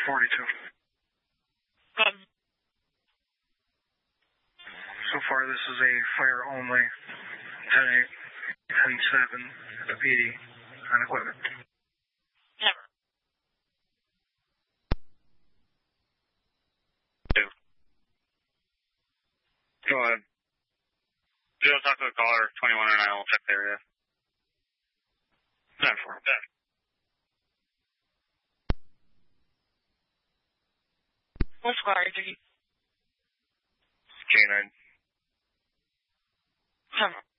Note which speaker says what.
Speaker 1: 42.
Speaker 2: Good.
Speaker 1: So far, this is a fire only. 10-8, 10-7, the PD on equipment.
Speaker 2: Never.
Speaker 3: 2. Go ahead. Joe, talk to the caller. 21 and I will check the area. 10-4.
Speaker 2: What squad are you?
Speaker 3: K9.
Speaker 2: 7.